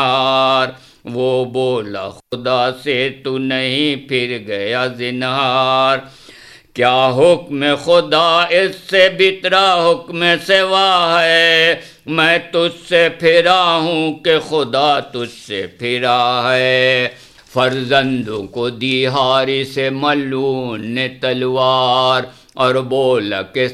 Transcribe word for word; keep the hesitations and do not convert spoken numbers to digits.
जिन्हार। वो बोला खुदा से तू नहीं, फिर गया जिन्हार। क्या हुक्म खुदा इससे बितरा हुक्म सिवा है, मैं तुझसे फिरा हूँ कि खुदा तुझसे फिरा है। फर्जंदों को दी हारी से मल्लून ने तलवार, और बोला कि